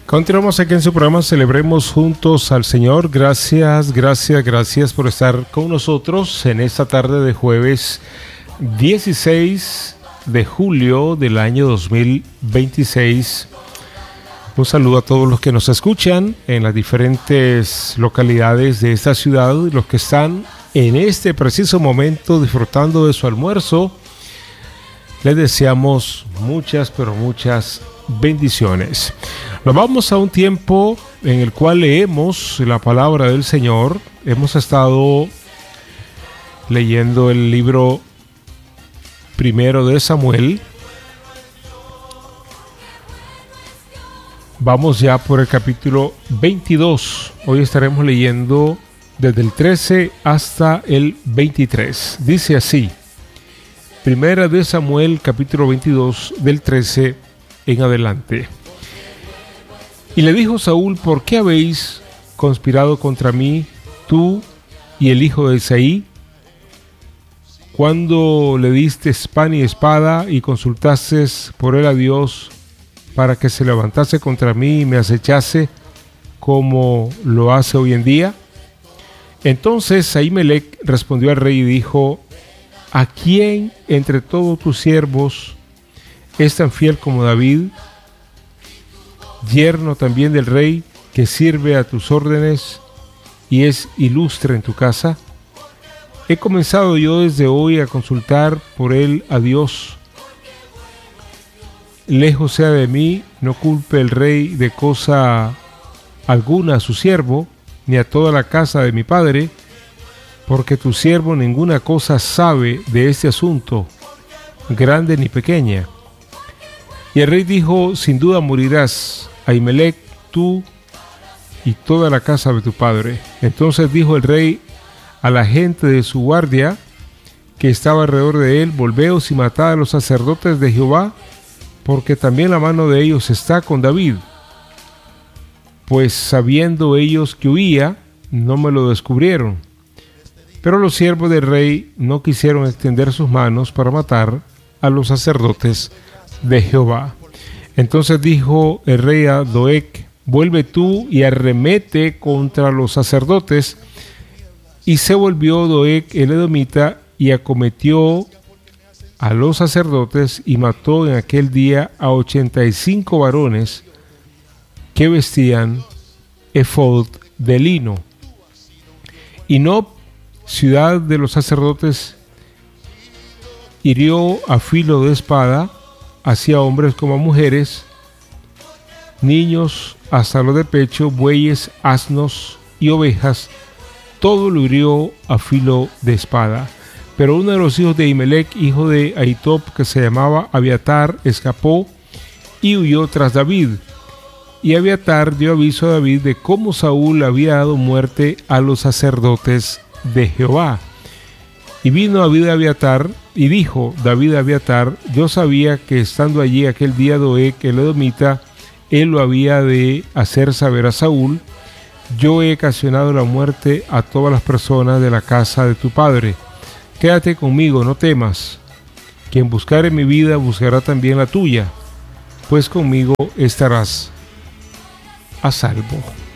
Continuamos aquí en su programa Celebremos Juntos al Señor. Gracias por estar con nosotros en esta tarde de jueves 16 de julio del año 2026. Un saludo a todos los que nos escuchan en las diferentes localidades de esta ciudad, los que están en este preciso momento disfrutando de su almuerzo. Les deseamos muchas, pero muchas bendiciones. Nos vamos a un tiempo en el cual leemos la palabra del Señor. Hemos estado leyendo el libro primero de Samuel. Vamos ya por el capítulo 22. Hoy estaremos leyendo desde el 13 hasta el 23. Dice así: Primera de Samuel, capítulo 22, del 13 en adelante. Y le dijo Saúl: ¿por qué habéis conspirado contra mí, tú y el hijo de Isaí? Cuando le diste pan y espada y consultaste por él a Dios para que se levantase contra mí y me acechase como lo hace hoy en día. Entonces Ahimelech respondió al rey y dijo: ¿a quién entre todos tus siervos es tan fiel como David, yerno también del rey, que sirve a tus órdenes y es ilustre en tu casa? He comenzado yo desde hoy a consultar por él a Dios. Lejos sea de mí, no culpe el rey de cosa alguna a su siervo, ni a toda la casa de mi padre, porque tu siervo ninguna cosa sabe de este asunto, grande ni pequeña. Y el rey dijo: sin duda morirás, Ahimelech, tú y toda la casa de tu padre. Entonces dijo el rey a la gente de su guardia que estaba alrededor de él: volveos y matad a los sacerdotes de Jehová, porque también la mano de ellos está con David. Pues sabiendo ellos que huía, no me lo descubrieron. Pero los siervos del rey no quisieron extender sus manos para matar a los sacerdotes de Jehová. Entonces dijo el rey a Doeg: vuelve tú y arremete contra los sacerdotes. Y se volvió Doeg el edomita y acometió a los sacerdotes y mató en aquel día a 85 varones que vestían efod de lino. Y Nob, ciudad de los sacerdotes, hirió a filo de espada, así a hombres como a mujeres, niños hasta lo de pecho, bueyes, asnos y ovejas, todo lo hirió a filo de espada. Pero uno de los hijos de Ahimelech, hijo de Ahitob, que se llamaba Abiatar, escapó y huyó tras David. Y Abiatar dio aviso a David de cómo Saúl había dado muerte a los sacerdotes de Jehová. Y vino David a Abiatar y dijo David a Abiatar: yo sabía que estando allí aquel día Doeg el edomita, él lo había de hacer saber a Saúl: yo he ocasionado la muerte a todas las personas de la casa de tu padre. Quédate conmigo, no temas. Quien buscare mi vida buscará también la tuya, pues conmigo estarás a salvo.